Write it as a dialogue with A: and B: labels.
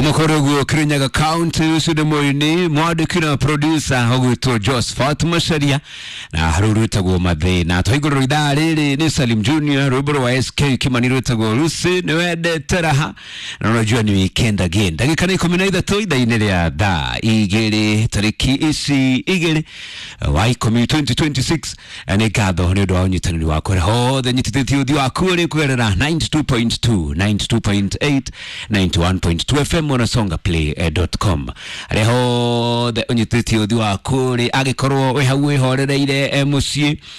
A: Omokorogo Kirinyaga County usude moini mwadikina producer hogwitwo Josephat Masharia na harurutagwo mathe na toigoro idari ni Salim Junior rubro wa SK kimanirutagwo rusi niwede teraha na unajua ni weekend again dakika ni 13 idhainere ya da igere tariki isi igere wa 2026 ane gadho ni ndo onyitaniri wako ho the nyitithio uthi wako ri kugerera 92.2 92.8 91.2 FM monasongaplay.com reho the onyitithio uthi wako ri agikorwo we hau horereire mucie